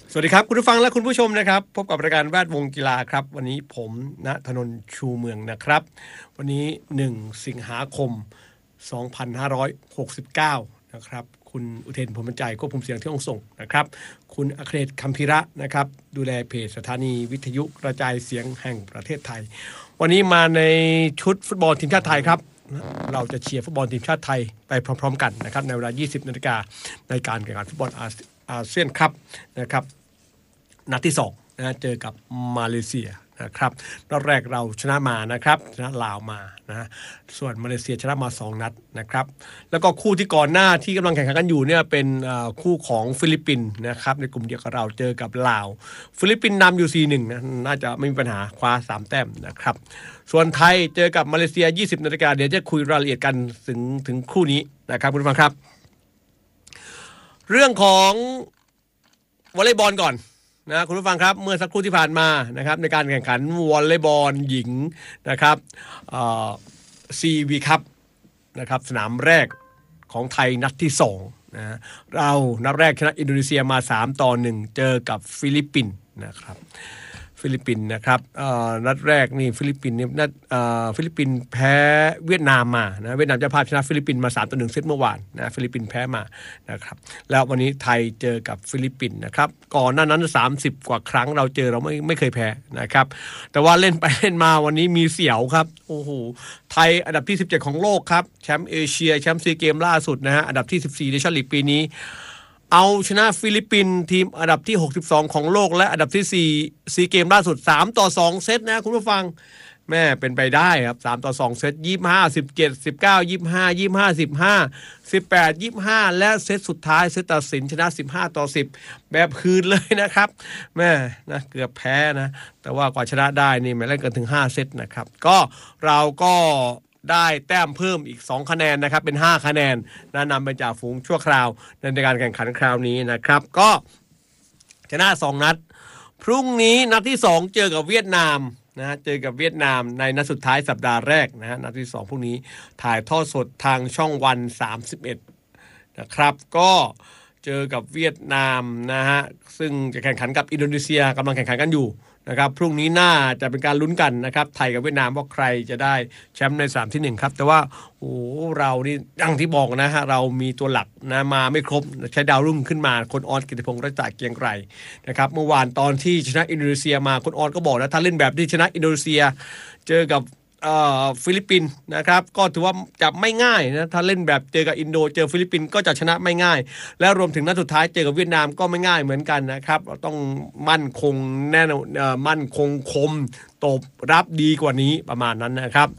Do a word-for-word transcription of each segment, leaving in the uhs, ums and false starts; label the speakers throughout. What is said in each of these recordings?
Speaker 1: สวัสดีครับคุณผู้ฟังและคุณผู้ชมนะครับพบกับรายการแวดวงกีฬาครับวันนี้ผมณธนนท์ชูเมืองนะครับวันนี้หนึ่งสิงหาคมสองพันห้าร้อยหกสิบเก้านะครับคุณอุเทนพรหมใจควบคุมเสียงที่ห้องส่งนะครับคุณอัครเดชคัมภิระนะครับดูแลเพจสถานีวิทยุกระจายเสียงแห่งประเทศไทยวันนี้มาในชุดฟุตบอลทีมชาติไทยครับเราจะเชียร์ฟุตบอลทีมชาติไทยไปพร้อมๆกันนะครับในเวลา ยี่สิบนาฬิกาในการแข่งขันฟุตบอลอาเซียนคัพนะครับนัดที่สองนะเจอกับมาเลเซียนะครับนัดแรกเราชนะมานะครับชนะลาวมานะส่วนมาเลเซียชนะมาสองนัดนะครับแล้วก็คู่ที่ก่อนหน้าที่กำลังแข่งขันกันอยู่เนี่ยเป็นคู่ของฟิลิปปินส์นะครับในกลุ่มเดียวกับเราเจอกับลาวฟิลิปปินส์นำอยู่ สี่หนึ่ง นะน่าจะไม่มีปัญหาคว้าสามแต้มนะครับส่วนไทยเจอกับมาเลเซีย ยี่สิบนาฬิกาเดี๋ยวจะคุยรายละเอียดกันถึงถึงคู่นี้นะครับคุณผู้ฟังครับเรื่องของวอลเลย์บอลก่อนนะคุณผู้ฟังครับเมื่อสักครู่ที่ผ่านมานะครับในการแข่งขันวอลเลย์บอลหญิงนะครับซีวีคัพนะครับสนามแรกของไทยนัดที่สองนะเรานัดแรกชนะอินโดนีเซียมาสามต่อหนึ่งเจอกับฟิลิปปินส์นะครับฟิลิปปินส์นะครับนัดแรกนี่ฟิลิปปินส์นี่นัดฟิลิปปินส์แพ้เวียดนามมานะเวียดนามเจ้าภาพชนะฟิลิปปินส์มาสามต่อหนึ่งเซตเมื่อวานนะฟิลิปปินส์แพ้มานะครับแล้ววันนี้ไทยเจอกับฟิลิปปินส์นะครับก่อนหน้านั้นสามสิบกว่าครั้งเราเจอเราไม่ไม่เคยแพ้นะครับแต่ว่าเล่นไปเล่นมาวันนี้มีเสี่ยวครับโอ้โหไทยอันดับที่สิบเจ็ดของโลกครับแชมป์เอเชียแชมป์ซีเกมล่าสุดนะฮะอันดับที่สิบสี่ในชั่นลีกปีนี้เอาชนะฟิลิปปินส์ทีมอันดับที่หกสิบสองของโลกและอันดับที่สี่ซีเกมล่าสุดสามต่อสองเซตนะคุณผู้ฟังแม่เป็นไปได้ครับสามต่อสองเซตยี่สิบห้า สิบเจ็ด สิบเก้า ยี่สิบห้า ยี่สิบห้า สิบห้า สิบแปด ยี่สิบห้าและเซตสุดท้ายเซตตัดสินชนะสิบห้าต่อสิบแบบคืนเลยนะครับแม่นะเกือบแพ้นะแต่ว่ากว่าชนะได้นี่แม่เล่นกันถึงห้าเซตนะครับก็เราก็ได้แต้มเพิ่มอีกสองคะแนนนะครับเป็นห้าคะแนนนะนำไปจากฝูงชั่วคราวในการแข่งขันคราวนี้นะครับก็ชนะสองนัดพรุ่งนี้นัดที่สองเจอกับเวียดนามนะเจอกับเวียดนามในนัดสุดท้ายสัปดาห์แรกนะฮะนัดที่สองพรุ่งนี้ถ่ายทอดสดทางช่องวันสามสิบเอ็ดนะครับก็เจอกับเวียดนามนะฮะซึ่งจะแข่งขันกับอินโดนีเซียกำลังแข่งขันกันอยู่นะครับพรุ่งนี้น่าจะเป็นการลุ้นกันนะครับไทยกับเวียดนามว่าใครจะได้แชมป์ในสามที่หนึ่งครับแต่ว่าโอ้เรานี่อย่างที่บอกนะฮะเรามีตัวหลักนะมาไม่ครบใช้ดาวรุ่งขึ้นมาคนออนกิติพงษ์รัตน์เกียงไกรนะครับเมื่อวานตอนที่ชนะอินโดนีเซียมาคนออนก็บอกนะถ้าเล่นแบบที่ชนะอินโดนีเซียเจอกับฟิลิปปินส์นะครับก็ถือว่าจะไม่ง่ายนะถ้าเล่นแบบเจอกับอินโดเจอฟิลิปปินส์ก็จะชนะไม่ง่ายและรวมถึงนัดสุดท้ายเจอกับเวียดนามก็ไม่ง่ายเหมือนกันนะครับเราต้องมั่นคงแน่นอนมั่นคงคมตบรับดีกว่านี้ประมาณนั้นนะครับ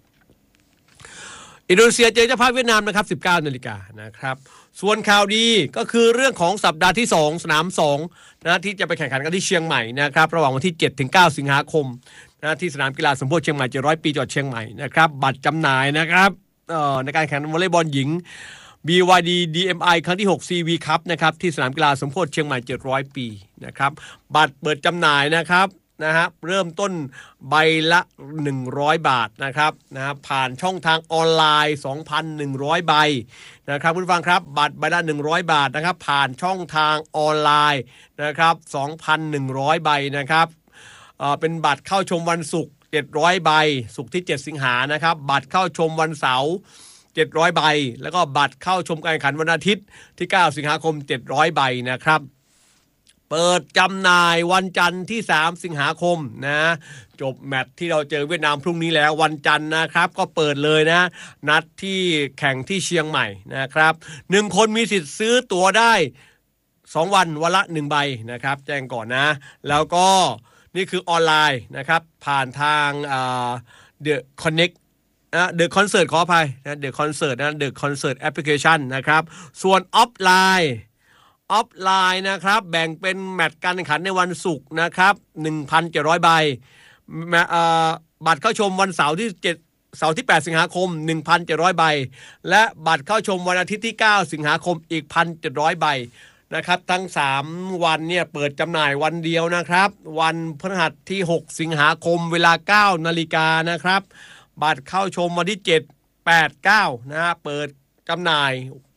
Speaker 1: อินโดนีเซียเจอเจ้าภาพเวียดนามนะครับ สิบเก้านาฬิกานะครับส่วนข่าวดีก็คือเรื่องของสัปดาห์ที่สองสนามสองนะที่จะไปแข่งขันกันที่เชียงใหม่นะครับระหว่างวันที่เจ็ดถึงเก้าสิงหาคมนะที่สนามกีฬาสมโพธิเชียงใหม่เจ็ดร้อยปีจังหวัดเชียงใหม่นะครับบัตรจำหน่ายนะครับในการแข่งวอลเลย์บอลหญิง บี วาย ดี ดี เอ็ม ไอ ครั้งที่หก ซี วี Cup นะครับที่สนามกีฬาสมโพธิเชียงใหม่เจ็ดร้อยปีนะครับบัตรเปิดจำหน่ายนะครับนะฮะเริ่มต้นใบละหนึ่งร้อยบาทนะครับนะผ่านช่องทางออนไลน์ สองพันหนึ่งร้อย ใบนะครับคุณผู้ฟังครับบัตรใบละหนึ่งร้อยบาทนะครับผ่านช่องทางออนไลน์นะครับ สองพันหนึ่งร้อย ใบนะครับเอ่อเป็นบัตรเข้าชมวันศุกร์เจ็ดร้อยใบศุกร์ที่เจ็ดสิงหานะครับบัตรเข้าชมวันเสาร์เจ็ดร้อยใบแล้วก็บัตรเข้าชมการแข่งขันวันอาทิตย์ที่เก้าสิงหาคมเจ็ดร้อยใบนะครับเปิดจำหน่ายวันจันทร์ที่สามสิงหาคมนะจบแมตช์ที่เราเจอเวียดนามพรุ่งนี้แล้ววันจันทร์นะครับก็เปิดเลยนะนัดที่แข่งที่เชียงใหม่นะครับหนึ่งคนมีสิทธิ์ซื้อตั๋วได้สองวันวันละหนึ่งใบนะครับแจ้งก่อนนะแล้วก็นี่คือออนไลน์นะครับผ่านทางอ่า The Connect นะ The Concert ขออภัยนะ The Concert นะ The Concert Application นะครับส่วนออฟไลน์ออฟไลน์นะครับแบ่งเป็นแมตช์การแข่งขันในวันศุกร์นะครับ หนึ่งพันเจ็ดร้อย ใบบัตรเข้าชมวันเสาร์ที่เจ็ดเสาร์ที่แปดสิงหาคม หนึ่งพันเจ็ดร้อย ใบและบัตรเข้าชมวันอาทิตย์ที่เก้าสิงหาคมอีก หนึ่งพันเจ็ดร้อย ใบนะครับทั้งสามวันเนี่ยเปิดจำหน่ายวันเดียวนะครับวันพฤหัสที่หกสิงหาคมเวลา เก้านาฬิกานะครับบัตรเข้าชมวันที่เจ็ด แปด เก้านะฮะเปิดจำหน่าย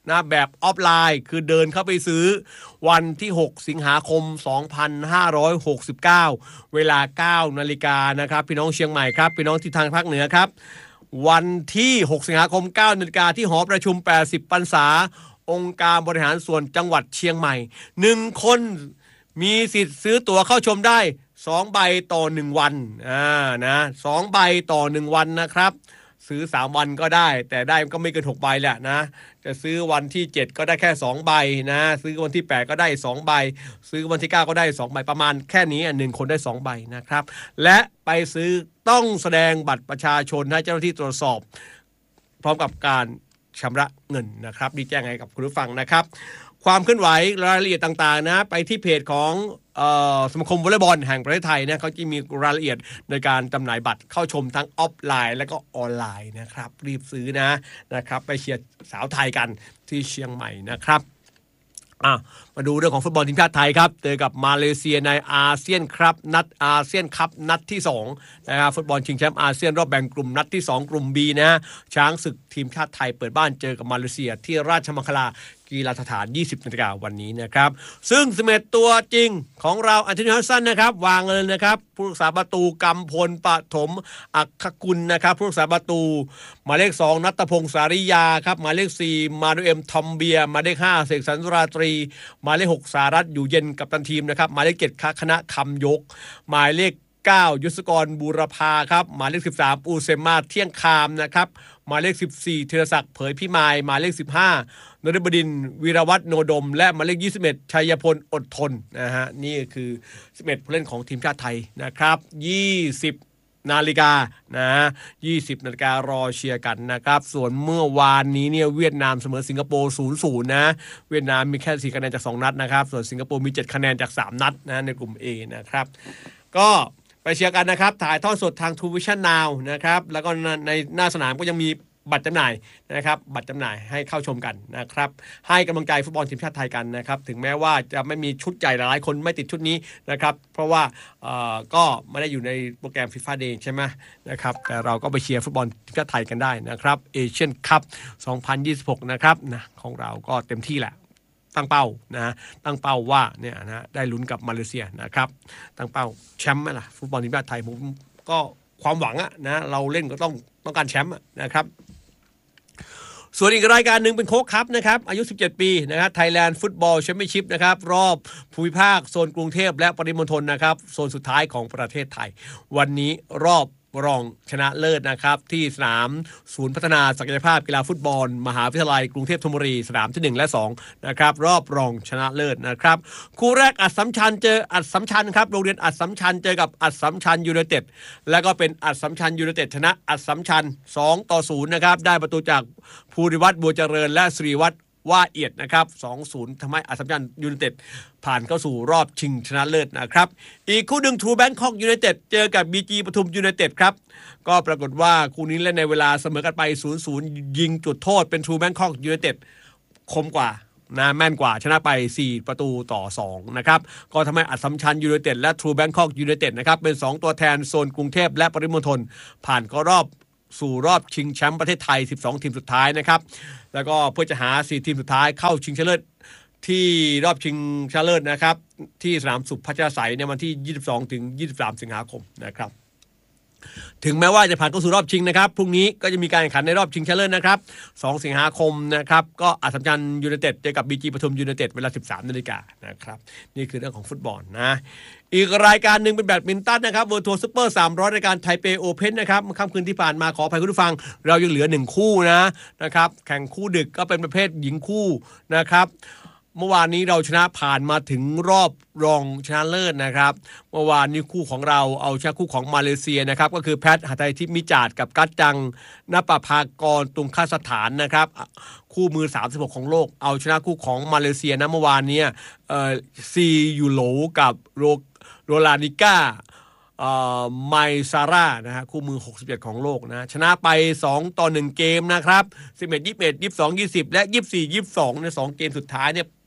Speaker 1: นะแบบออฟไลน์คือเดินเข้าไปซื้อวันที่หกสิงหาคมสองพันห้าร้อยหกสิบเก้าเวลาเก้านาฬิกานะครับพี่น้องเชียงใหม่ครับพี่น้องที่ทางภาคเหนือครับวันที่หกสิงหาคมเก้านาฬิกาที่หอประชุมแปดสิบพรรษาองค์การบริหารส่วนจังหวัดเชียงใหม่หนึ่งคนมีสิทธิ์ซื้อตั๋วเข้าชมได้สองใบต่อหนึ่งวันอ่านะสองใบต่อหนึ่งวันนะครับซื้อสามวันก็ได้แต่ได้ก็ไม่เกินหกใบแหละนะจะซื้อวันที่เจ็ดก็ได้แค่สองใบนะซื้อวันที่แปดก็ได้สองใบซื้อวันที่เก้าก็ได้สองใบประมาณแค่นี้หนึ่งคนได้สองใบนะครับและไปซื้อต้องแสดงบัตรประชาชนให้เจ้าหน้าที่ตรวจสอบพร้อมกับการชำระเงินนะครับนี่แจ้งให้กับคุณผู้ฟังนะครับความเคลื่อนไหวรายละเอียดต่างๆนะไปที่เพจของสมาคมวอลเลย์บอลแห่งประเทศไทยนะเขาจะมีรายละเอียดในการจำหน่ายบัตรเข้าชมทั้งออฟไลน์และก็ออนไลน์นะครับรีบซื้อนะนะครับไปเชียร์สาวไทยกันที่เชียงใหม่นะครับอ่ะมาดูเรื่องของฟุตบอลทีมชาติไทยครับเจอกับมาเลเซียในอาเซียนครับนัดอาเซียนคัพนัดที่สองนะครับฟุตบอลชิงแชมป์อาเซียนรอบแบ่งกลุ่มนัดที่สองกลุ่ม B นะช้างศึกทีมชาติไทยเปิดบ้านเจอกับมาเลเซียที่ราชมังคลากีฬาสถานยี่สิบนาฬิกาวันนี้นะครับซึ่งสิบเอ็ดตัวจริงของเราอันโทนี ฮัดสันนะครับวางเลยนะครับผู้รักษาประตูกำพลปฐมอัคคกุลนะครับผู้รักษาประตูหมายเลขสองณัฐพงษ์สาริยาครับหมายเลขสี่มานูเอลทอมเบียหมายเลขห้าเสกสรรราตรีหมายเลขหกสารัตน์อยู่เย็นกัปตันทีมนะครับหมายเลขเจ็ดคณะคำยกหมายเลขเก้ายศกรบูรพาครับหมายเลขสิบสามอูเซมมาเที่ยงคามนะครับหมายเลขสิบสี่ธีรศักดิ์เผยพิมายหมายเลขสิบห้านฤบดินทร์วีรวัฒน์โนดมและหมายเลขยี่สิบเอ็ดชัยพลอดทนนะฮะนี่คือสิบเอ็ดผู้เล่นของทีมชาติไทยนะครับยี่สิบนาฬิกานะยี่สิบนาฬิการอเชียร์กันนะครับส่วนเมื่อวานนี้เนี่ยเวียดนามเสมอสิงคโปร์ ศูนย์ศูนย์ นะเวียดนามมีแค่สี่คะแนนจากสองนัดนะครับส่วนสิงคโปร์มีเจ็ดคะแนนจากสามนัดนะในกลุ่ม A นะครับก็ไปเชียร์กันนะครับถ่ายทอดสดทาง True Vision Now นะครับแล้วก็ในหน้าสนามก็ยังมีบัตรจำหน่ายนะครับบัตรจำหน่ายให้เข้าชมกันนะครับให้กำลังใจฟุตบอลทีมชาติไทยกันนะครับถึงแม้ว่าจะไม่มีชุดใหญ่หลายคนไม่ติดชุดนี้นะครับเพราะว่าเอ่อก็ไม่ได้อยู่ในโปรแกรม FIFA Day ใช่ไหมนะครับแต่เราก็ไปเชียร์ฟุตบอลทีมชาติไทยกันได้นะครับเอเชียนคัพสองพันยี่สิบหกนะครับนะของเราก็เต็มที่แหละตั้งเป้านะตั้งเป้าว่าเนี่ยนะได้ลุ้นกับมาเลเซียนะครับตั้งเป้าแชมป์ไหมล่ะฟุตบอลทีมชาติไทยผมก็ความหวังอะนะเราเล่นก็ต้องต้องการแชมป์นะครับส่วนอีกรายการหนึ่งเป็นโค้กคัพนะครับอายุสิบเจ็ดปีนะครับ Thailand Football Championship นะครับรอบภูมิภาคโซนกรุงเทพและปริมณฑลนะครับโซนสุดท้ายของประเทศไทยวันนี้รอบรองชนะเลิศนะครับที่สนามศูนย์พัฒนาศักยภาพกีฬาฟุตบอลมหาวิทยาลัยกรุงเทพธนบุรีสนามที่หนึ่งและสองนะครับรอบรองชนะเลิศนะครับคู่แรกอัสสัมชัญเจออัสสัมชัญครับโรงเรียนอัสสัมชัญเจอกับอัสสัมชัญยูไนเต็ดแล้วก็เป็นอัสสัมชัญยูไนเต็ดชนะอัสสัมชัญสองต่อศูนย์นะครับได้ประตูจากภูริวัฒน์บัวเจริญและศิริวัฒน์ว่าเอียดนะครับ สองศูนย์ ทำให้อัสสัมชัญยูไนเต็ดผ่านเข้าสู่รอบชิงชนะเลิศนะครับอีกคู่หนึ่งทรูแบงคอกยูไนเต็ดเจอกับ บี จี ปทุมยูไนเต็ดครับก็ปรากฏว่าคู่นี้เล่นในเวลาเสมอกันไป ศูนย์ศูนย์ ยิงจุดโทษเป็นทรูแบงคอกยูไนเต็ดคมกว่านะแม่นกว่าชนะไปสี่ประตูต่อสองนะครับก็ทำให้อัสสัมชัญยูไนเต็ดและทรูแบงคอกยูไนเต็ดนะครับเป็นสองตัวแทนโซนกรุงเทพและปริมณฑลผ่านเข้ารอบสู่รอบชิงแชมป์ประเทศไทยสิบสองทีมสุดท้ายนะครับแล้วก็เพื่อจะหาสี่ทีมสุดท้ายเข้าชิงชนะเลิศที่รอบชิงชนะเลิศนะครับที่สนามสุพัชรไสยในวันที่ยี่สิบสองถึงยี่สิบสามสิงหาคมนะครับถึงแม้ว่าจะผ่านเข้าสู่รอบชิงนะครับพรุ่งนี้ก็จะมีการแข่งขันในรอบชิงชนะเลิศนะครับสองสิงหาคมนะครับก็อัสสัมชัญยูไนเต็ดเจอกับ บี จี ปทุมยูไนเต็ดเวลา สิบสามนาฬิกานะครับนี่คือเรื่องของฟุตบอลนะอีกรายการหนึ่งเป็นแบดมินตันนะครับเวิลด์ทัวร์ซุปเปอร์สามร้อยรายการไทเปโอเพ่นนะครับเมื่อค่ำคืนที่ผ่านมาขออภัยคุณผู้ฟังเรายังเหลือหนึ่งคู่นะนะครับแข่งคู่ดึกก็เป็นประเภทหญิงคู่นะครับเมื่อวานนี้เราชนะผ่านมาถึงรอบรองชนะเลิศนะครับเมื่อวานนี้คู่ของเราเอาชนะคู่ของมาเลเซียนะครับก็คือแพทหัตถทิพย์มิจาดกับกัจจังนปภากรตุงคสถานนะครับคู่มือสามสิบหกของโลกเอาชนะคู่ของมาเลเซียนะเมื่อวานนี้เอ่อซียูโหลกับโรโรลานิก้าไมซาร่านะฮะคู่มือหกสิบเอ็ดของโลกนะชนะไปสองต่อหนึ่งเกมนะครับสิบเอ็ด ยี่สิบเอ็ด ยี่สิบสอง ยี่สิบและยี่สิบสี่ ยี่สิบสองในสองเกมสุดท้ายเนี่ย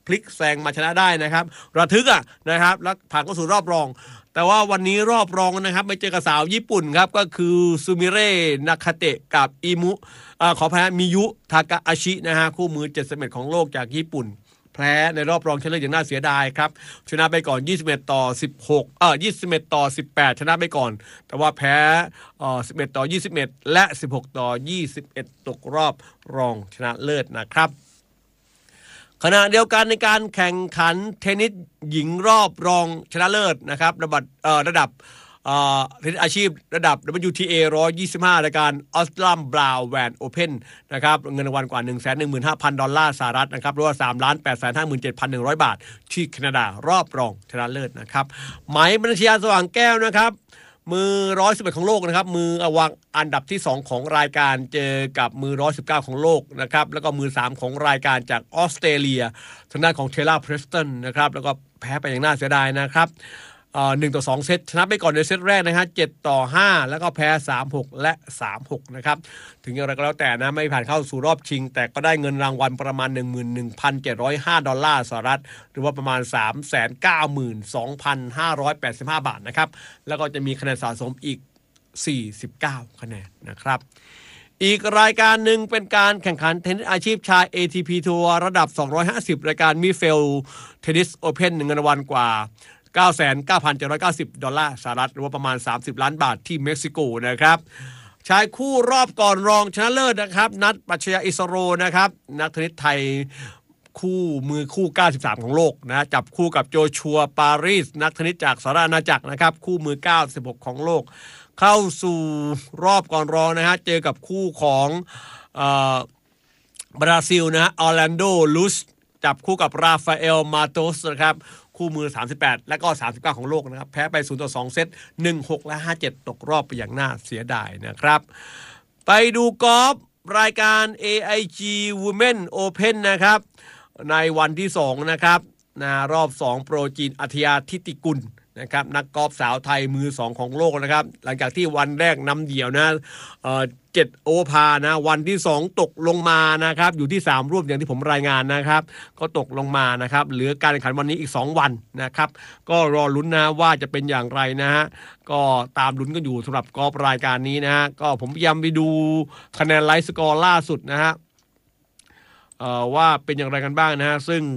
Speaker 1: พลิกแซงมาชนะได้นะครับระทึกอ่ะนะครับแล้วผ่านเข้าสู่รอบรองแต่ว่าวันนี้รอบรองนะครับไปเจอกับสาวญี่ปุ่นครับก็คือซูมิเร่นาคาเตะกับอิมุอ่าขอแพ้มิยุทากาอาชินะฮะคู่มือเจ็ดสิบเอ็ดของโลกจากญี่ปุ่นแพ้ในรอบรองชนะเลิศอย่างน่าเสียดายครับชนะไปก่อนยี่สิบเอ็ดต่อสิบหกเอ่อยี่สิบเอ็ดต่อสิบแปดชนะไปก่อนแต่ว่าแพ้เอ่อสิบเอ็ดต่อยี่สิบเอ็ดและสิบหกต่อยี่สิบเอ็ดตกรอบรองชนะเลิศนะครับขณะเดียวกันในการแข่งขันเทนนิสหญิงรอบรองชนะเลิศนะครับระดับเอ่อระดับเอ่อเทนนิสอาชีพระดับ ดับเบิลยู ที เอ หนึ่งร้อยยี่สิบห้ารายการออสลัมบราวน์แวนโอเพ่นนะครับเงินรางวัลกว่า หนึ่งแสนหนึ่งหมื่นห้าพัน ดอลลาร์สหรัฐนะครับหรือว่า สามล้านแปดแสนห้าหมื่นเจ็ดพันหนึ่งร้อย บาทที่แคนาดารอบรองชนะเลิศนะครับไหมมนัชยาสว่างแก้วนะครับมือหนึ่งร้อยสิบเอ็ดของโลกนะครับมืออวางอันดับที่สองของรายการเจอกับมือหนึ่งร้อยสิบเก้าของโลกนะครับแล้วก็มือสามของรายการจากออสเตรเลียทางด้านของเทล่าเพรสตันนะครับแล้วก็แพ้ไปอย่างน่าเสียดายนะครับเอ่อหนึ่งต่อสองเซตชนะไปก่อนในเซตแรกนะฮะเจ็ดต่อห้าแล้วก็แพ้ สามหก และ สามหก นะครับถึงอย่างไรก็แล้วแต่นะไม่ผ่านเข้าสู่รอบชิงแต่ก็ได้เงินรางวัลประมาณ หนึ่งหมื่นหนึ่งพันเจ็ดร้อยห้า ดอลลาร์สหรัฐหรือว่าประมาณ สามแสนเก้าหมื่นสองพันห้าร้อยแปดสิบห้า บาทนะครับแล้วก็จะมีคะแนนสะสมอีกสี่สิบเก้าคะแนนนะครับอีกรายการหนึ่งเป็นการแข่งขันเทนนิสอาชีพชาย เอ ที พี ทัวร์ระดับสองร้อยห้าสิบรายการมิเฟลเทนนิสโอเพ่นเงินรางวัลกว่า เก้าแสนเก้าพันเจ็ดร้อยเก้าสิบ ดอลลาร์สหรัฐหรือว่าประมาณสามสิบล้านบาทที่เม็กซิโกนะครับชายคู่รอบก่อนรองชนะเลิศนะครับนัทปรัชญาอิสโรนะครับนักเทนนิสไทยคู่มือคู่เก้าสิบสามของโลกนะจับคู่กับโจชัวปารีสนักเทนนิสจากสหราชอาณาจักรนะครับคู่มือเก้าสิบหกของโลกเข้าสู่รอบก่อนรองนะฮะเจอกับคู่ของเอ่อบราซิลนะฮะออร์แลนโดลูสจับคู่กับราฟาเอลมาโตสนะครับคู่มือสามสิบแปดและก็สามสิบเก้าของโลกนะครับแพ้ไปศูนย์ต่อสองเซต หนึ่งหก และ ห้าเจ็ด ตกรอบไปอย่างน่าเสียดายนะครับไปดูกอล์ฟรายการ เอ ไอ จี Women Open นะครับในวันที่สองนะครับนะรอบสองโปรจีนอัธยาทิติกุลนะครับนักกอล์ฟสาวไทยมือสองของโลกนะครับหลังจากที่วันแรกนำเดี่ยวนะเอ่อเจ็ดโอเวอร์พานะวันที่สองตกลงมานะครับอยู่ที่สามร่วมอย่างที่ผมรายงานนะครับก็ตกลงมานะครับเหลือการแข่งขันวันนี้อีกสองวันนะครับก็รอลุ้นนะว่าจะเป็นอย่างไรนะฮะก็ตามลุ้นกันอยู่สำหรับกอล์ฟรายการนี้นะฮะก็ผมพยายามไปดูคะแนนไลฟ์สกอร์ล่าสุดนะฮะเอ่อว่าเป็นอย่างไรกันบ้างนะฮะซึ่ง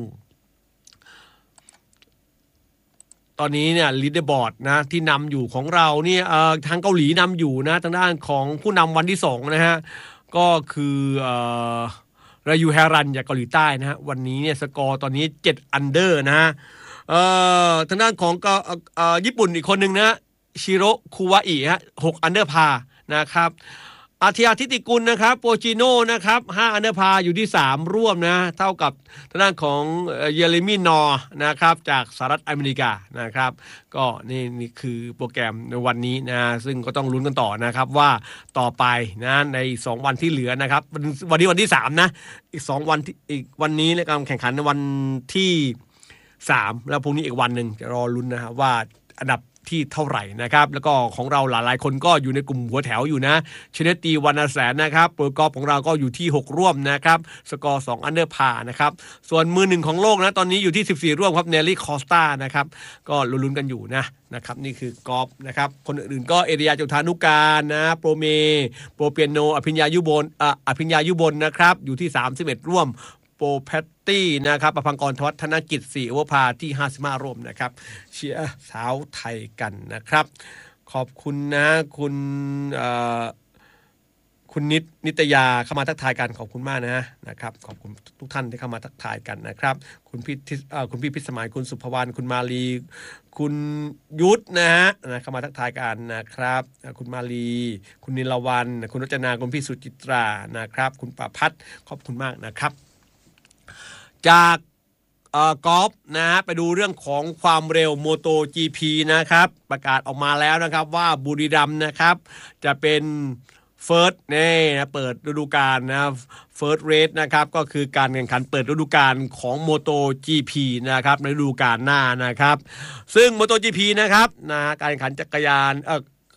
Speaker 1: ตอนนี้เนี่ยลีดเดอร์บอร์ดนะที่นำอยู่ของเราเนี่ยเอ่อทางเกาหลีนำอยู่นะทางด้านของผู้นำวันที่สองนะฮะก็คือเอ่อรายูแฮรันจากเกาหลีใต้นะฮะวันนี้เนี่ยสกอร์ตอนนี้เจ็ดอันเดอร์นะฮะเอ่อทางด้านของเอ่อญี่ปุ่นอีกคนนึงนะชิโร่คุวาอิฮะหกอันเดอร์พานะครับอาทิยาทิติกุลนะครับโปจิโน่นะครับห้าอันเดอร์พาอยู่ที่สามร่วมนะเท่ากับทางด้านของเยเรมีนอร์นะครับจากสหรัฐอเมริกานะครับก็นี่นี่คือโปรแกรมในวันนี้นะซึ่งก็ต้องลุ้นกันต่อนะครับว่าต่อไปนะในสองวันที่เหลือนะครับวันนี้วันที่สามนะอีกสองวันที่อีกวันนี้ในการแข่งขันในวันที่สามแล้วพรุ่งนี้อีกวันนึงจะรอลุ้นนะครับว่าอันดับที่เท่าไหร่นะครับแล้วก็ของเราหลายๆคนก็อยู่ในกลุ่มหัวแถวอยู่นะชเนตีวรรณแสนนะครับโปรกอล์ฟของเราก็อยู่ที่หกร่วมนะครับสกอร์สองอันเดอร์พานะครับส่วนมือหนึ่งของโลกนะตอนนี้อยู่ที่สิบสี่ร่วมครับเนลลี่คอสตานะครับก็ลุ้นๆกันอยู่นะนะครับนี่คือกอล์ฟนะครับคนอื่นๆก็เอเรียจุธานุการนะโปรเมโปรเปียโนอภิญญายุบลอ่ะอภิญญายุบลนะครับอยู่ที่สามสิบเอ็ดร่วมโปรแพตตี้นะครับประพังกรทวัฒนกิจสี่โอเวอร์พาที่ห้าสิบห้าร่วมนะครับเชียร์สาวไทยกันนะครับขอบคุณนะคุณเอ่อคุณนิตนิตยาเข้ามาทักทายกันขอบคุณมากนะนะครับขอบคุณทุกท่านที่เข้ามาทักทายกันนะครับคุณพี่เอ่อคุณพี่พิสมัยคุณสุภวรรณคุณมาลีคุณยุทธนะฮะนะเข้ามาทักทายกันนะครับคุณมาลีคุณนิลวรรณคุณรจนาคุณพี่สุจิตรานะครับคุณประพัฒน์ขอบคุณมากนะครับจากเอ่อกอล์ฟนะฮะไปดูเรื่องของความเร็ว Moto จี พี นะครับประกาศออกมาแล้วนะครับว่าบุรีรัมย์นะครับจะเป็นเฟิร์สนี่นะเปิดฤดูกาลนะเฟิร์สเรสนะครับก็คือการแข่งขันเปิดฤดูกาลของ Moto จี พี นะครับในฤดูกาลหน้านะครับซึ่ง Moto จี พี นะครับนะการแข่งขันจักรยานเอ่อ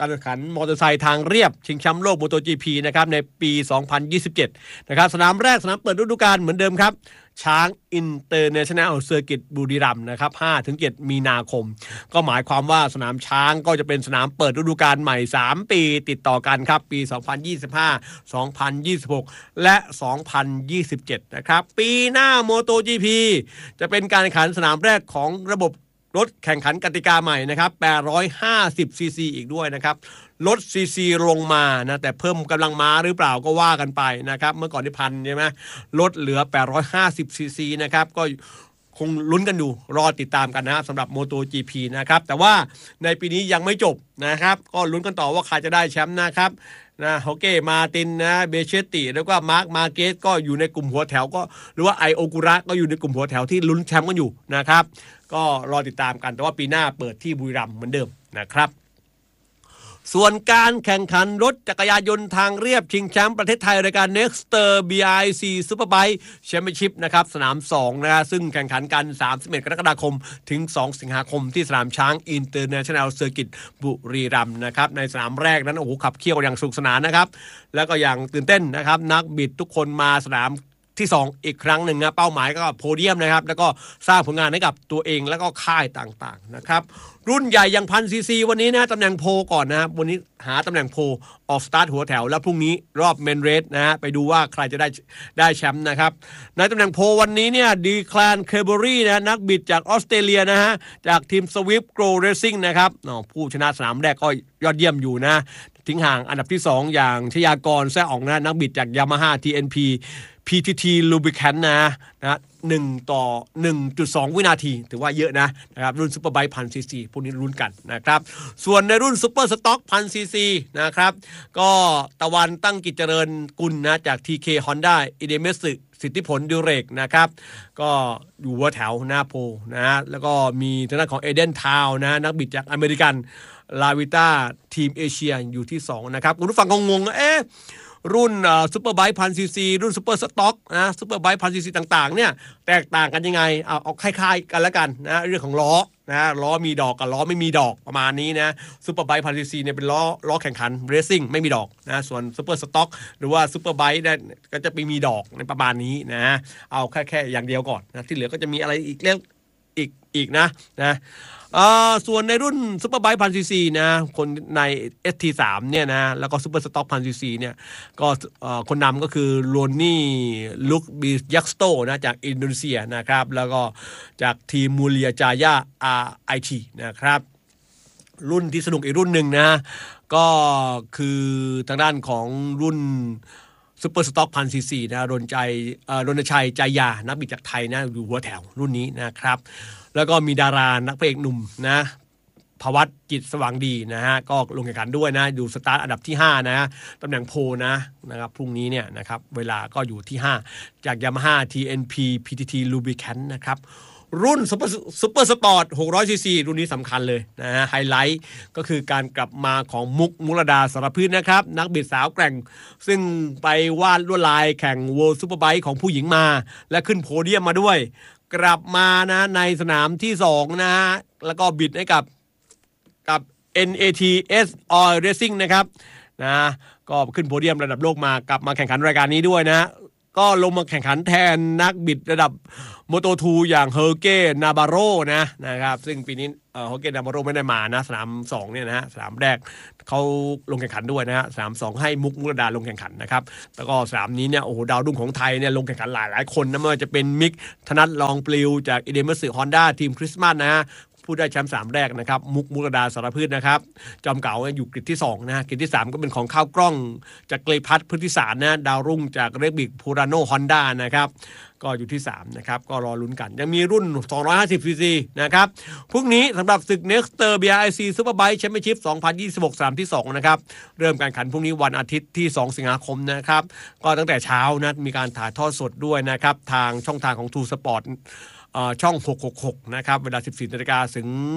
Speaker 1: การแข่งขันมอเตอร์ไซค์ทางเรียบชิงแชมป์โลก MotoGP นะครับในปี สองพันยี่สิบเจ็ด นะครับสนามแรกสนามเปิดฤดูกาลเหมือนเดิมครับช้างอินเตอร์เนชั่นแนลเซอร์กิตบุรีรัมย์นะครับ ห้าถึงเจ็ด มีนาคมก็หมายความว่าสนามช้างก็จะเป็นสนามเปิดฤดูกาลใหม่สามปีติดต่อกันครับปีสองพันยี่สิบห้า สองพันยี่สิบหกและสองพันยี่สิบเจ็ดนะครับปีหน้า MotoGP จะเป็นการแข่งขันสนามแรกของระบบรถแข่งขันกติกาใหม่นะครับแปดร้อยห้าสิบซีซีอีกด้วยนะครับลดซีซีลงมานะแต่เพิ่มกำลังม้าหรือเปล่าก็ว่ากันไปนะครับเมื่อก่อนที่พันใช่ไหมลดเหลือแปดร้อยห้าสิบซีซีนะครับก็คงลุ้นกันดูรอติดตามกันนะครับสำหรับ MotoGP นะครับแต่ว่าในปีนี้ยังไม่จบนะครับก็ลุ้นกันต่อว่าใครจะได้แชมป์นะครับนะโฮเก้มาตินนะเบเชตติแล้วก็มาร์คมาเกสก็อยู่ในกลุ่มหัวแถวก็หรือว่าไอโอกุระก็อยู่ในกลุ่มหัวแถวที่ลุ้นแชมป์กันอยู่นะครับก็รอติดตามกันแต่ว่าปีหน้าเปิดที่บุรีรัมย์เหมือนเดิมนะครับส่วนการแข่งขันรถจักรยานยนต์ทางเรียบชิงแชมป์ประเทศไทยรายการ Nexter บี ไอ ซี Superbike Championship นะครับสนามสองนะฮะซึ่งแข่งขันกันสามสิบเอ็ดกรกฎาคมถึงสองสิงหาคมที่สนามช้าง International Circuit บุรีรัมย์นะครับในสนามแรกนั้นโอ้โหขับเคี่ยวอย่างสนุกสนานนะครับแล้วก็อย่างตื่นเต้นนะครับนักบิดทุกคนมาสนามที่สองอีกครั้งหนึ่งนะเป้าหมายก็โพเดียมนะครับแล้วก็สร้างผลงานให้กับตัวเองแล้วก็ค่ายต่างๆนะครับรุ่นใหญ่อย่างพันซีซีวันนี้นะตำแหน่งโพก่อนนะวันนี้หาตำแหน่งโพออกสตาร์ทหัวแถวแล้วพรุ่งนี้รอบเมนเรสนะฮะไปดูว่าใครจะได้ได้แชมป์นะครับในตำแหน่งโพวันนี้เนี่ยดีคลานเคเบอรี่นะนักบิดจากออสเตรเลียนะฮะจากทีมสวิฟต์โกลเรซิ่งนะครับผู้ชนะสนามแรกก็ยอดเยี่ยมอยู่นะทิ้งห่างอันดับที่สองอย่างชยากรแซ่อ่องนะนักบิดจาก Yamaha ที เอ็น พี พี ที ที Lubricant นะนะหนึ่งต่อ หนึ่งจุดสอง วินาทีถือว่าเยอะนะนะครับรุ่นซุปเปอร์ไบค์ หนึ่งพัน ซี ซีพวกนี้ลุ้นกันนะครับส่วนในรุ่นซุปเปอร์สต็อก หนึ่งพัน ซี ซีนะครับก็ตะวันตั้งกิจเจริญกุลนะจาก ที เค Honda อิเดเมสึสิทธิผลดิเรกนะครับก็อยู่หัวแถวหน้าโพนะแล้วก็มีทางด้านของเอเดนทาวนะนักบิดจากอเมริกันลาวิต้าทีมเอเชียอยู่ที่สองนะครับคุณผู้ฟังงงๆเอ๊ะรุ่นซุปเปอร์ไบค์ หนึ่งพัน ซี ซี รุ่นซุปเปอร์สต็อกนะซุปเปอร์ไบค์ หนึ่งพัน ซี ซีต่างๆเนี่ยแตกต่างกันยังไงเอาเอาคล้ายๆกันแล้วกันนะเรื่องของล้อนะล้อมีดอกกับล้อไม่มีดอกประมาณนี้นะซุปเปอร์ไบค์ หนึ่งพัน ซี ซีเนี่ยเป็นล้อล้อแข่งขันเรซซิ่งไม่มีดอกนะส่วนซุปเปอร์สต็อกหรือว่าซุปเปอร์ไบค์เนี่ยก็จะไปมีดอกในประมาณนี้นะเอาแค่แค่อย่างเดียวก่อนนะที่เหลือก็จะมีอะไรอีกเรื่องอีกอีกนะนะส่วนในรุ่นซุปเปอร์ไบค์ หนึ่งพัน ซี ซีนะคนใน เอส ที สาม เนี่ยนะแล้วก็ซุปเปอร์สต็อก หนึ่งพัน ซี ซีเนี่ยก็คนนำก็คือโรนนี่ลุคบิยักสโตนะจากอินโดนีเซียนะครับแล้วก็จากทีมมูเลียจายา อาร์ ไอ ที นะครับรุ่นที่สนุกอีกรุ่นหนึ่งนะก็คือทางด้านของรุ่นซุปเปอร์สต็อก หนึ่งพัน ซี ซี นะรณใจรณชัยใจยานักบิดจากไทยนะอยู่หัวแถวรุ่นนี้นะครับแล้วก็มีดารานักเพลงหนุ่มนะภวัตจิตสว่างดีนะฮะก็ลงแข่งขันด้วยนะอยู่สตาร์ทอันดับที่ห้านะตำแหน่งโพนะนะครับพรุ่งนี้เนี่ยนะครับเวลาก็อยู่ที่ห้าจาก Yamaha ที เอ็น พี พี ที ที Lubricant นะครับรุ่นซุปเปอร์ซุปเปอร์สปอร์ตหกร้อยซีซีรุ่นนี้สำคัญเลยนะฮะไฮไลท์ก็คือการกลับมาของมุกมุลดาสารพืชนะครับนักบิดสาวแกร่งซึ่งไปวาดลวดลายแข่ง World Superbike ของผู้หญิงมาและขึ้นโพเดียมมาด้วยกลับมานะในสนามที่สองนะฮะแล้วก็บิดให้กับกับ เอ็น เอ ที เอส Oil Racing นะครับนะก็ขึ้นโพเดียมระดับโลกมากลับมาแข่งขันรายการนี้ด้วยนะก็ลงมาแข่งขันแทนนักบิดระดับโมโตทูอย่างเฮอร์เก้นาบาโรนะนะครับซึ่งปีนี้เฮอร์เก้นาบาโรไม่ได้มานะสนามสองเนี่ยนะฮะสนามแรกเขาลงแข่งขันด้วยนะฮะสนามสองให้มุกมุลดาลงแข่งขันนะครับแล้วก็สนามนี้เนี่ยโอ้โหดาวรุ่งของไทยเนี่ยลงแข่งขันหลายหลายคนนะไม่ว่าจะเป็นมิกธนัทลองปลิวจากอิเดมัสึฮอนด้าทีมคริสต์มาสนะฮะผู้ได้แชมป์สามแรกนะครับมุกมุลดาสารพืชนะครับจอมเก่าอยู่กริดที่สองนะกริดที่สามก็เป็นของข้าวกล้องจากเกรพัทพฤติสารนะดาวรุ่งจากเรบิกพูราโนฮอนด้านะครับก็อยู่ที่สามนะครับก็รอลุ้นกันยังมีรุ่นสองร้อยห้าสิบซีซีนะครับพรุ่งนี้สำหรับศึก Nexter บี ไอ ซี Superbike Championship สองพันยี่สิบหก สนามที่สองนะครับเริ่มการแข่งขันพรุ่งนี้วันอาทิตย์ที่สองสิงหาคมนะครับก็ตั้งแต่เช้านะมีการถ่ายทอดสดด้วยนะครับทางช่องทางของ True Sportช่องหกหกหกนะครับเวลา สิบสี่นาฬิกา ถึง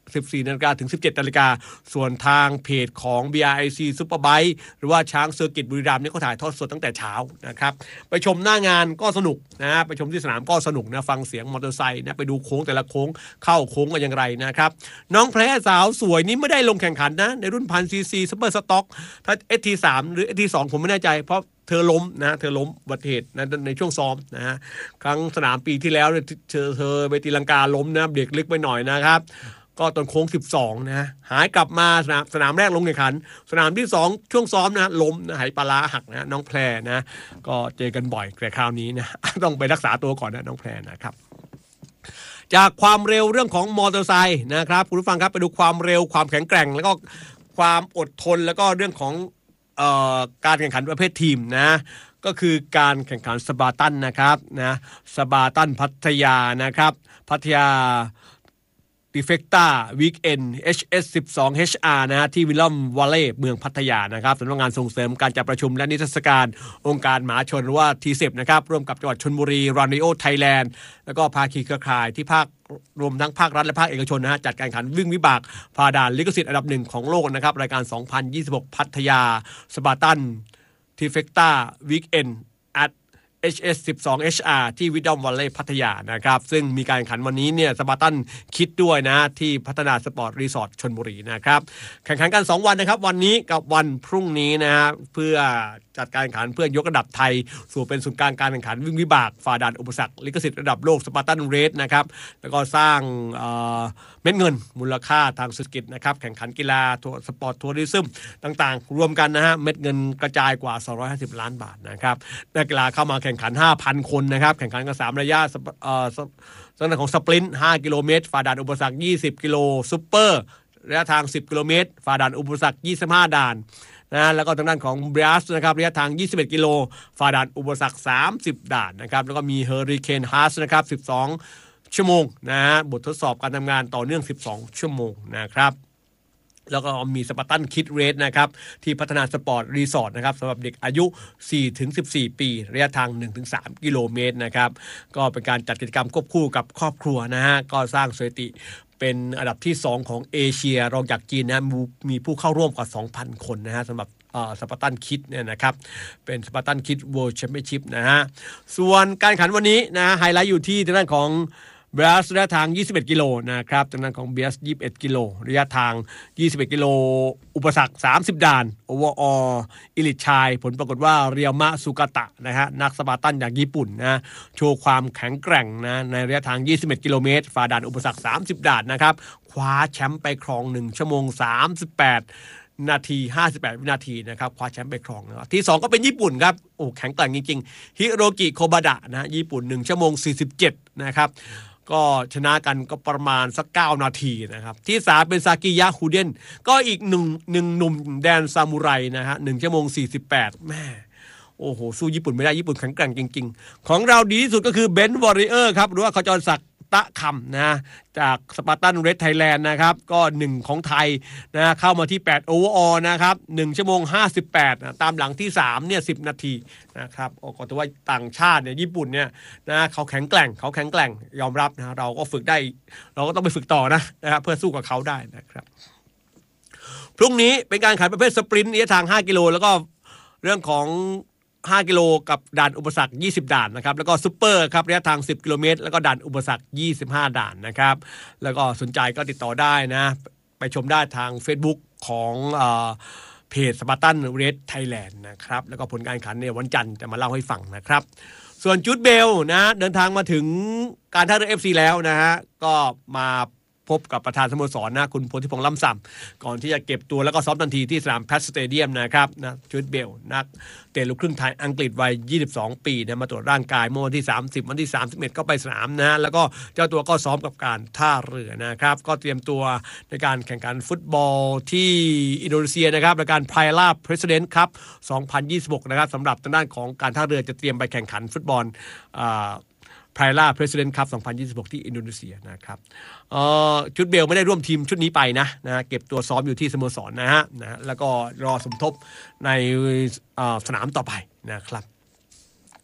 Speaker 1: สิบสี่นาฬิกาถึงสิบเจ็ดนาฬิกาส่วนทางเพจของ บี อาร์ ไอ ซี Superbike หรือว่าช้างเซอร์กิตบุรีรัมย์นี่เขาถ่ายทอดสดตั้งแต่เช้านะครับไปชมหน้างานก็สนุกนะไปชมที่สนามก็สนุกนะฟังเสียงมอเตอร์ไซค์นะไปดูโค้งแต่ละโค้งเข้าโค้งกันอย่างไรนะครับน้องแพรสาวสวยนี้ไม่ได้ลงแข่งขันนะในรุ่นพันซีซีซุปเปอร์สต็อกถ้า เอส ที สาม หรือ เอส ที สอง ผมไม่แน่ใจเพราะเธอล้มนะเธอล้มอุบัติเหตุนะในช่วงซ้อมนะฮะครั้งสนามปีที่แล้วเนี่ยเธอเธอไปตีลังกาล้มนะเบรกลึกไปหน่อยนะครับก็ตอนโค้งสิบสองนะหายกลับมาสนามสนามแรกลงแข่งขันสนามที่สองช่วงซ้อมนะล้มนะหายปลาหักนะน้องแพรนะก็เจอกันบ่อยแต่คราวนี้นะต้องไปรักษาตัวก่อนนะน้องแพรนะครับจากความเร็วเรื่องของมอเตอร์ไซค์นะครับคุณผู้ฟังครับไปดูความเร็วความแข็งแกร่งแล้วก็ความอดทนแล้วก็เรื่องของเอ่อการแข่งขันประเภททีมนะก็คือการแข่งขันสปาร์ตันนะครับนะสปาร์ตันพัทยานะครับพัทยาดิเฟกต้าวีคเอนด์ เอช เอส สิบสอง เอช อาร์ นะฮะที่วิลเลมวอลเล่เมืองพัทยานะครับสำนักงานส่งเสริมการจัดประชุมและนิทรรศการองค์การมหาชนหรือว่า ที สิบ นะครับร่วมกับจังหวัดชลบุรีรันดิโอไทยแลนด์แล้วก็ภาคีเครือข่ายที่ภาครวมทั้งภาครัฐและภาคเอกชนนะฮะจัดการแข่งขันวิ่งวิบากฝ่าด่านลิขสิทธิ์อันดับหนึ่งของโลกนะครับรายการ สองพันยี่สิบหก พัทยาสปาร์ตันดิเฟกต้าวีคเอนด์ เอช เอส สิบสอง เอช อาร์ ที่วิดอมวอลเล่พัทยานะครับซึ่งมีการแข่งขันวันนี้เนี่ยสปาร์ตันคิดด้วยนะที่พัฒนาสปอร์ตรีสอร์ทชลบุรีนะครับแข่งขันกันสองวันนะครับวันนี้กับวันพรุ่งนี้นะฮะเพื่อจัดการแข่งขันเพื่อยกระดับไทยสู่เป็นศูนย์กลางการแข่งขันวิ่งวิบากฝ่าด่านอุปสรรคลิขสิทธิ์ระดับโลกสปาร์ตันเรสนะครับแล้วก็สร้างเม็ดเงินมูลค่าทางเศรษฐกิจนะครับแข่งขันกีฬาทัวร์สปอร์ตทัวริซึมต่างๆรวมกันนะฮะเม็ดเงินกระจายกว่าสองร้อยห้าสิบล้านบาทนะครับนักกีฬาเข้ามาแข่งขัน ห้าพัน คนนะครับแข่งขันกันสามระยะเอ่อลักษณะของสปรินต์ห้ากิโลเมตรฝ่าด่านอุปสรรคยี่สิบกิโลซุปเปอร์ระยะทางสิบกิโลเมตรฝ่าด่านอุปสรรคยี่สิบห้าด่านนะแล้วก็ทางด้านของเบรสนะครับระยะทางยี่สิบเอ็ดกิโลฝ่าด่านอุปสรรคสามสิบด่านนะครับแล้วก็มีเฮอริเคนฮาร์สนะครับสิบสองชั่วโมงนะฮะบททดสอบการทำงานต่อเนื่องสิบสองชั่วโมงนะครับแล้วก็มีสปาร์ตันคิดเรสนะครับที่พัฒนาสปอร์ตรีสอร์ทนะครับสำหรับเด็กอายุ สี่ถึงสิบสี่ ปีระยะทาง หนึ่งถึงสาม กิโลเมตรนะครับก็เป็นการจัดกิจกรรมควบคู่กับครอบครัวนะฮะก็สร้างสถิติเป็นอันดับที่สองของเอเชียรองจากจีนนะมีผู้เข้าร่วมกว่า สองพัน คนนะฮะสำหรับสปาร์ตันคิดเนี่ยนะครับเป็นสปาร์ตันคิดเวิลด์แชมเปี้ยนชิพนะฮะส่วนการแข่งขันวันนี้นะไฮไลท์อยู่ที่ทางด้านของเบรสระยะทางยี่สิบเอ็ดกิโลนะครับทางด้านของเบรสยี่สิบเอ็ดกิโลระยะทางยี่สิบเอ็ดกิโลอุปสรรคสามสิบด่านโอเวอร์ออลอิลิทชายผลปรากฏว่าเรียวมะสุกาตะนะฮะนักสปาร์ตันจากญี่ปุ่นนะโชว์ความแข็งแกร่งนะในระยะทางยี่สิบเอ็ดกิโลเมตรฝ่าด่านอุปสรรคสามสิบด่านนะครับคว้าแชมป์ไปครองหนึ่งชั่วโมงสามสิบแปดนาทีห้าสิบแปดวินาทีนะครับคว้าแชมป์ไปครองนะที่สองก็เป็นญี่ปุ่นครับโอ้แข็งแกร่งจริงๆฮิโรกิโคบาดะนะญี่ปุ่นหนึ่งชั่วโมงสี่สิบเจ็ดนะครับก็ชนะกันก็ประมาณสักเก้านาทีนะครับที่สามเป็นซากิยะฮูเดนก็อีกหนึ่งหนึ่งหนุ่มแดนซามูไรนะฮะหนึ่งชั่วโมงสี่สิบแปดแม่โอ้โหสู้ญี่ปุ่นไม่ได้ญี่ปุ่นแข็งแกร่งจริงๆของเราดีที่สุดก็คือเบนซ์วอริเออร์ครับหรือว่าขจรศักดิ์ตะคำนะจากสปาร์ตันเรดไทยแลนด์นะครับก็หนึ่งของไทยนะเข้ามาที่แปดโอเวอร์ออลนะครับหนึ่งชั่วโมงห้าสิบแปดนะตามหลังที่สามเนี่ยสิบนาทีนะครับโอ้ก็ถือว่าต่างชาติเนี่ยญี่ปุ่นเนี่ยนะเขาแข็งแกร่งเขาแข็งแกร่งยอมรับนะเราก็ฝึกได้เราก็ต้องไปฝึกต่อนะนะครับเพื่อสู้กับเขาได้นะครับพรุ่งนี้เป็นการแข่งขันประเภทสปรินต์ระยะทางห้ากิโลแล้วก็เรื่องของห้ากิโลกับด่านอุปสรรคยี่สิบด่านนะครับแล้วก็ซุปเปอร์ครับระยะทางสิบกิโลเมตรแล้วก็ด่านอุปสรรคยี่สิบห้าด่านนะครับแล้วก็สนใจก็ติดต่อได้นะไปชมได้ทาง Facebook ของเอ่อเพจสปาร์ตันเรดไทยแลนด์นะครับแล้วก็ผลการแข่งขันเนี่ยวันจันทร์จะมาเล่าให้ฟังนะครับส่วนจูดเบลนะเดินทางมาถึงการท่าเรือ เอฟ ซี แล้วนะฮะก็มาพบกับประธานสโมสรนะคุณพลทิพงษ์ล้ำส่ำก่อนที่จะเก็บตัวแล้วก็ซ้อมทันทีที่สนามแพทสเตเดียมนะครับนะจูดเบลนักเตะลูกครึ่งไทยอังกฤษวัยยี่สิบสองปีนะมาตรวจร่างกายเมื่อวันที่สามสิบวันที่สามสิบเอ็ดก็ไปสนามนะแล้วก็เจ้าตัวก็ซ้อมกับการท่าเรือนะครับก็เตรียมตัวในการแข่งขันฟุตบอลที่อินโดนีเซียนะครับในการไพล่าเพรสิดเนนต์คัพสองพันยี่สิบหกนะครับสำหรับทางด้านของการท่าเรือจะเตรียมไปแข่งขันฟุตบอลอ่าไพล่าเพรสิดเนนต์คัพสองพันยี่สิบหกที่อินโดนีเซียนะครับเอ่อชุดเบลไม่ได้ร่วมทีมชุดนี้ไปนะนะเก็บตัวซ้อมอยู่ที่สโมสรนะฮะนะแล้วก็รอสมทบในสนามต่อไปนะครับ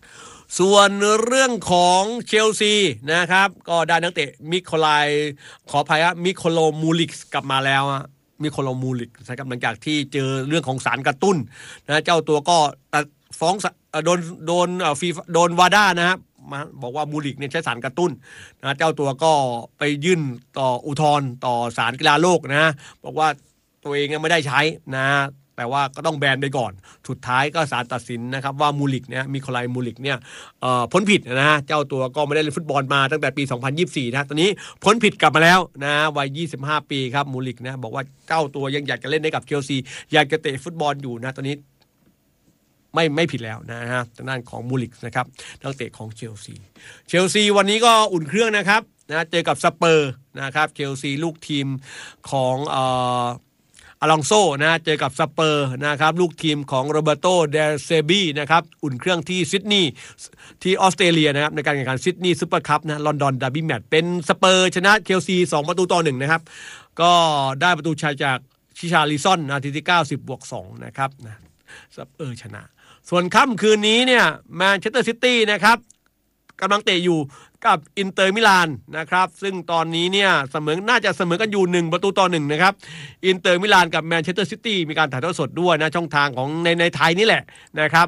Speaker 1: ส่วนเรื่องของเชลซีนะครับก็ได้นักเตะมิโคลายขออภัยครับมิโคโลมูลิกกลับมาแล้วมิโคโลมูลิกนะครับหลังจากที่เจอเรื่องของสารกระตุ้นนะเจ้าตัวก็ฟ้องโดนโดนฟีโดนวาด้านะครับมาบอกว่ามูลิกเนี่ยใช้สารกระตุ้นนะเจ้าตัวก็ไปยื่นต่ออุทธรณ์ต่อศาลกีฬาโลกนะบอกว่าตัวเองไม่ได้ใช้นะแต่ว่าก็ต้องแบนไปก่อนสุดท้ายก็ศาลตัดสินนะครับว่ามูลิกเนี่ยมิโคลายมูลิกเนี่ยพ้นผิดนะฮะเจ้าตัวก็ไม่ได้เล่นฟุตบอลมาตั้งแต่ปีสองพันยี่สิบสี่นะตอนนี้พ้นผิดกลับมาแล้วนะวัยยี่สิบห้าปีครับมูลิกนะบอกว่าเจ้าตัวยังอยากจะเล่นให้กับเชลซีอยากจะเตะฟุตบอลอยู่นะตอนนี้ไม่ไม่ผิดแล้วนะฮะทางด้านของมูลิกนะครับนักเตะของเชลซีเชลซีวันนี้ก็อุ่นเครื่องนะครับนะเจอกับสเปอร์นะครับเชลซีลูกทีมของเอ่ออลองโซนะเจอกับสเปอร์นะครับลูกทีมของโรเบโตเดเซบีนะครับอุ่นเครื่องที่ซิดนีย์ที่ออสเตรเลียนะครับในการแข่งขันซิดนีย์ซุปเปอร์คัพนะลอนดอนดาร์บี้แมตช์เป็นสเปอร์ชนะเชลซีสองประตูต่อหนึ่งนะครับก็ได้ประตูชัยจากชิชาลิซอนนาทีที่เก้าสิบบวกสองนะครับนะสเปอร์ชนะส่วนค่ำคืนนี้เนี่ยแมนเชสเตอร์ซิตี้นะครับกำลังเตะอยู่กับอินเตอร์มิลานนะครับซึ่งตอนนี้เนี่ยเสมอน่าจะเสมอกันอยู่หนึ่งประตูต่อหนึ่งนะครับอินเตอร์มิลานกับแมนเชสเตอร์ซิตี้มีการถ่ายทอดสดด้วยนะช่องทางของในในไทยนี่แหละนะครับ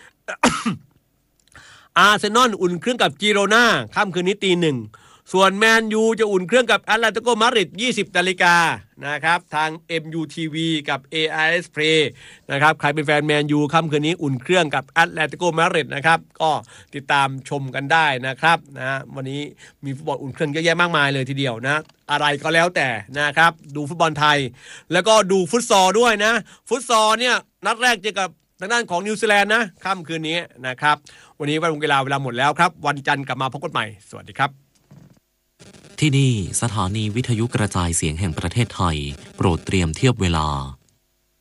Speaker 1: อาร์เซนอลอุ่นเครื่องกับจิโรนาค่ำคืนนี้ตีหนึ่งส่วนแมนยูจะอุ่นเครื่องกับแอตเลติโกมาดริดยี่สิบนาฬิกานะครับทาง เอ็ม ยู ที วี กับ เอ อาร์ เอส Play นะครับใครเป็นแฟนแมนยูค่ำคืนนี้อุ่นเครื่องกับแอตเลติโกมาดริดนะครับก็ติดตามชมกันได้นะครับนะวันนี้มีฟุตบอลอุ่นเครื่องเยอะแยะมากมายเลยทีเดียวนะอะไรก็แล้วแต่นะครับดูฟุตบอลไทยแล้วก็ดูฟุตซอลด้วยนะฟุตซอลเนี่ยนัดแรกเจอกับทางด้านของนิวซีแลนด์นะค่ำคืนนี้นะครับวันนี้วันวงกีฬาเวลาหมดแล้วครับวันจันทร์กลับมาพบกันใหม่สวัสดีครับ
Speaker 2: ที่นี่สถานีวิทยุกระจายเสียงแห่งประเทศไทยโปรดเตรียมเทียบเวลา